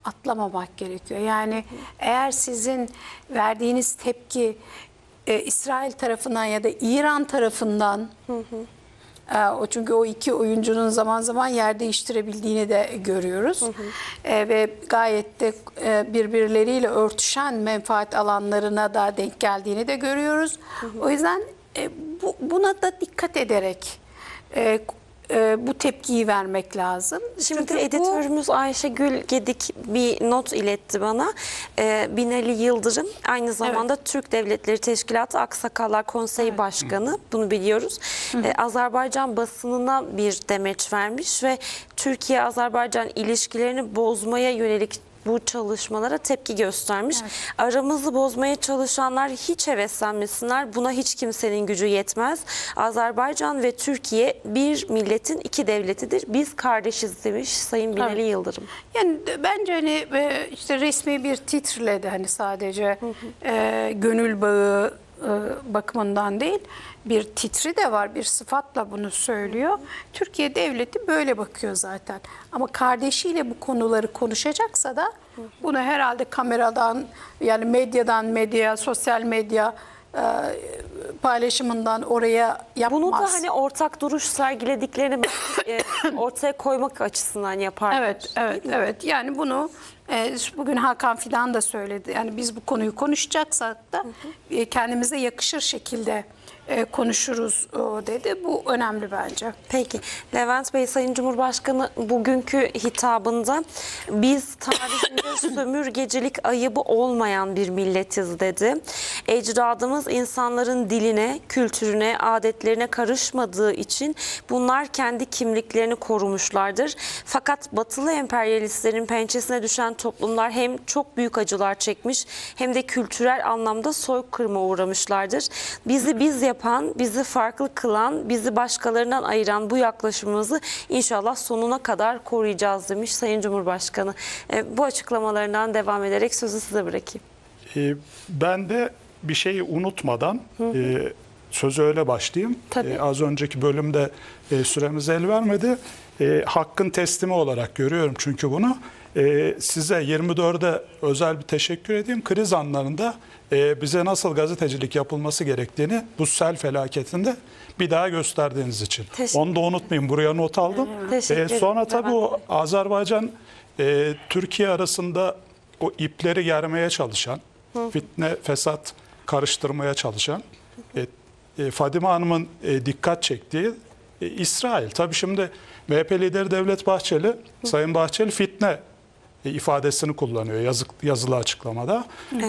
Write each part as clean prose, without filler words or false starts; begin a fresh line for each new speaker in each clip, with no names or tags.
atlamamak gerekiyor. Yani eğer sizin verdiğiniz tepki İsrail tarafından ya da İran tarafından çünkü o iki oyuncunun zaman zaman yer değiştirebildiğini de görüyoruz. Ve gayet de birbirleriyle örtüşen menfaat alanlarına da denk geldiğini de görüyoruz. O yüzden buna da dikkat ederek bu tepkiyi vermek lazım.
Şimdi
Çünkü
editörümüz Ayşegül Gedik bir not iletti bana. Binali Yıldırım aynı zamanda Türk Devletleri Teşkilatı Aksakallar Konseyi Başkanı. Bunu biliyoruz. Azerbaycan basınına bir demeç vermiş ve Türkiye-Azerbaycan ilişkilerini bozmaya yönelik bu çalışmalara tepki göstermiş. Aramızı bozmaya çalışanlar hiç heveslenmesinler. Buna hiç kimsenin gücü yetmez. Azerbaycan ve Türkiye bir milletin iki devletidir. Biz kardeşiz demiş Sayın Binali Yıldırım.
Yani bence hani işte resmi bir titrle de hani sadece gönül bağı bakımından değil, bir titri de var, bir sıfatla bunu söylüyor. Türkiye devleti böyle bakıyor zaten. Ama kardeşiyle bu konuları konuşacaksa da bunu herhalde kameradan, yani medyadan medyaya, sosyal medya paylaşımından oraya yapmaz.
Bunu da hani ortak duruş sergilediklerini ortaya koymak açısından yaparlar.
Evet. Yani bunu bugün Hakan Fidan da söyledi. Yani biz bu konuyu konuşacaksak da kendimize yakışır şekilde konuşuruz dedi. Bu önemli bence.
Peki. Levent Bey, Sayın Cumhurbaşkanı bugünkü hitabında biz tarihinde sömürgecilik ayıbı olmayan bir milletiz dedi. Ecdadımız insanların diline, kültürüne, adetlerine karışmadığı için bunlar kendi kimliklerini korumuşlardır. Fakat batılı emperyalistlerin pençesine düşen toplumlar hem çok büyük acılar çekmiş hem de kültürel anlamda soykırıma uğramışlardır. Bizi biz yapan, bizi farklı kılan, bizi başkalarından ayıran bu yaklaşımımızı inşallah sonuna kadar koruyacağız demiş Sayın Cumhurbaşkanı. Bu açıklamalarından devam ederek sözü size bırakayım.
Ben de bir şeyi unutmadan sözü öyle başlayayım. Az önceki bölümde süremiz el vermedi. Hakkın teslimi olarak görüyorum çünkü bunu. Size 24'e özel bir teşekkür edeyim. Kriz anlarında bize nasıl gazetecilik yapılması gerektiğini bu sel felaketinde bir daha gösterdiğiniz için. Onu da unutmayın. Buraya not aldım. Sonra tabii o Azerbaycan Türkiye arasında o ipleri germeye çalışan, fitne, fesat karıştırmaya çalışan Fadime Hanım'ın dikkat çektiği İsrail. Tabii şimdi MHP lideri Devlet Bahçeli, Sayın Bahçeli fitne ifadesini kullanıyor yazılı açıklamada.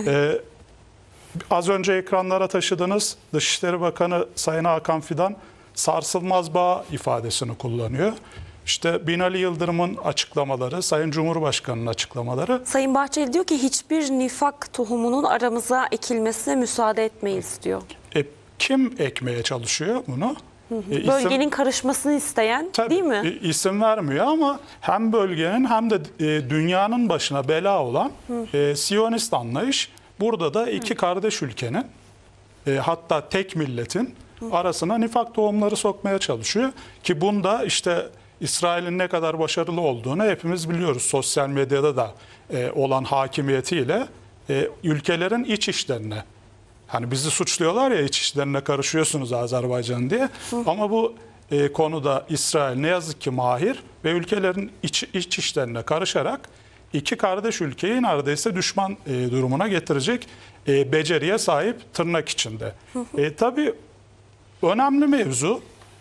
Az önce ekranlara taşıdığınız Dışişleri Bakanı Sayın Hakan Fidan sarsılmaz bağ ifadesini kullanıyor. İşte Binali Yıldırım'ın açıklamaları, Sayın Cumhurbaşkanı'nın açıklamaları.
Sayın Bahçeli diyor ki hiçbir nifak tohumunun aramıza ekilmesine müsaade etmeyiz diyor.
Kim ekmeye çalışıyor bunu?
Bölgenin karışmasını isteyen,
tabii,
değil mi?
İsim vermiyor ama hem bölgenin hem de dünyanın başına bela olan Siyonist anlayış burada da iki kardeş ülkenin hatta tek milletin arasına nifak tohumları sokmaya çalışıyor. Ki bunda işte İsrail'in ne kadar başarılı olduğunu hepimiz biliyoruz. Sosyal medyada da olan hakimiyetiyle ülkelerin iç işlerine. Hani bizi suçluyorlar ya iç işlerine karışıyorsunuz Azerbaycan diye. Ama bu konuda İsrail ne yazık ki mahir ve ülkelerin iç işlerine karışarak iki kardeş ülkeyi neredeyse düşman durumuna getirecek beceriye sahip tırnak içinde. Tabii önemli mevzu.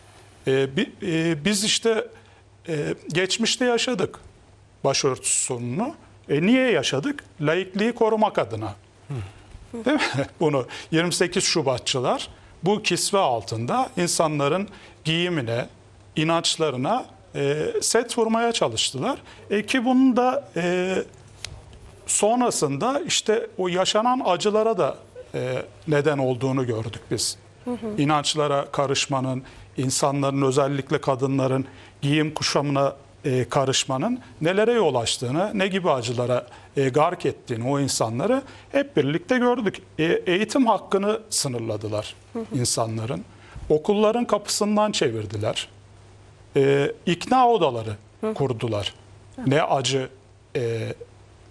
Biz işte geçmişte yaşadık başörtüsü sorununu. Niye yaşadık? Laikliği korumak adına. Değil mi? Bunu 28 Şubatçılar bu kisve altında insanların giyimine, inançlarına set vurmaya çalıştılar. Ki bunun da sonrasında işte o yaşanan acılara da neden olduğunu gördük biz. İnançlara karışmanın, insanların özellikle kadınların giyim kuşamına karışmanın nelere yol açtığını, ne gibi acılara gark ettiğini o insanları hep birlikte gördük. Eğitim hakkını sınırladılar insanların. Okulların kapısından çevirdiler. İkna odaları kurdular. Ne acı